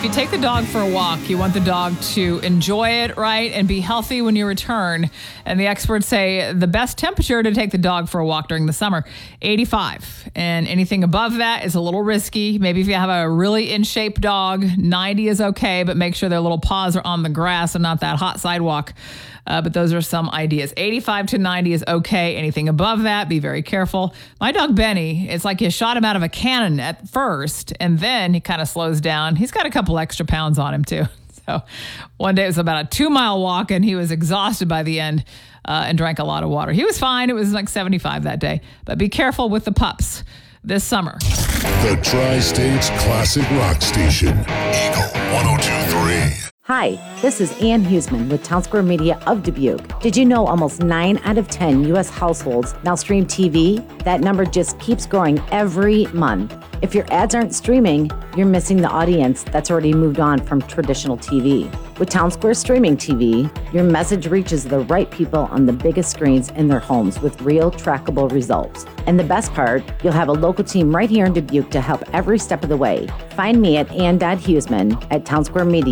you take the dog for a walk, you want the dog to enjoy it, right, and be healthy when you return. And the experts say the best temperature to take the dog for a walk during the summer, 85. And anything above that is a little risky. Maybe if you have a really in-shape dog, 90 is okay, but make sure their little paws are on the grass and not that hot sidewalk. But those are some ideas. 85 to 90 is okay. Anything above that, be very careful. My dog, Benny, it's like you shot him out of a cannon at first, and then he kind of slows down. He's got a couple extra pounds on him, too. So one day it was about a 2-mile walk, and he was exhausted by the end and drank a lot of water. He was fine. It was like 75 that day. But be careful with the pups this summer. The Tri-States Classic Rock Station, Eagle 102.3. Hi, this is Ann Huseman with Town Square Media of Dubuque. Did you know almost 9 out of 10 U.S. households now stream TV? That number just keeps growing every month. If your ads aren't streaming, you're missing the audience that's already moved on from traditional TV. With Town Square Streaming TV, your message reaches the right people on the biggest screens in their homes with real trackable results. And the best part, you'll have a local team right here in Dubuque to help every step of the way. Find me at Ann.Huseman at Town Square Media